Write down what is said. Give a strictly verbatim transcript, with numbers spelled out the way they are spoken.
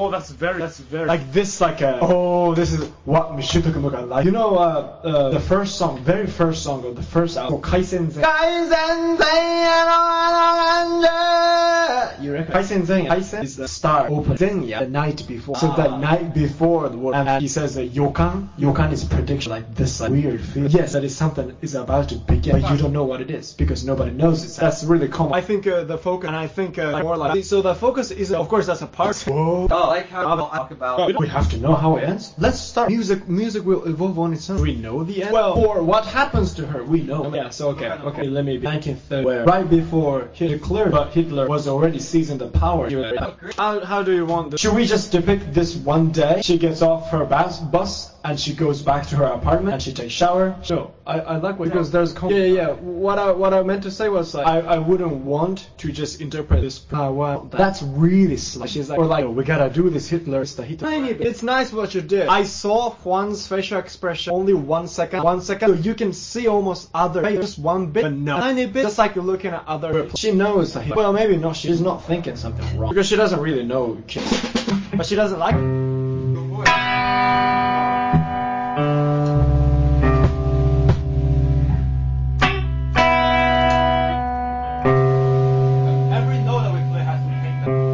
Oh, that's very, that's very... Like this, like a, oh, this is what Michito Kamoka like. You know, uh, uh, the first song, very first song of the first album, Kaisen Zen. Kaisen Zen! You reckon? Kaisen Zen, Kaisen is the star open Zenya the night before. So the night before the word, and he says uh, Yokan. Yokan is prediction, like this like, weird feeling. Yes, that is something is about to begin, but you don't know what it is because nobody knows it. That's really common. I think uh, the focus, and I think uh, more like, so the focus is, of course, that's a part. Whoa. Oh, like how I'll talk about. We have to know how it ends. Let's start. Music, music will evolve on its own. We know the end. Well, or what happens to her, we know. Yeah. So okay, okay. Let me be nineteen thirty, where right before Hitler declared, but Hitler was already seizing the power. How, how do you want this? Should we just depict this one day? She gets off her bus, bus and she goes back to her apartment and she takes shower. No, I, I like what because there's com- yeah yeah yeah. What I what I meant to say was like I, I wouldn't want to just interpret this. Uh, well, that's really slight. She's like, or like, oh, we gotta do this. Hitler is the Hitler. It's nice what you did. I saw Juan's facial expression only one second, one second. So you can see almost other face, just one bit, but no, tiny bit. Just like you're looking at other. She knows that. Well, maybe not. She's not thinking something wrong because she doesn't really know kids, but she doesn't like it.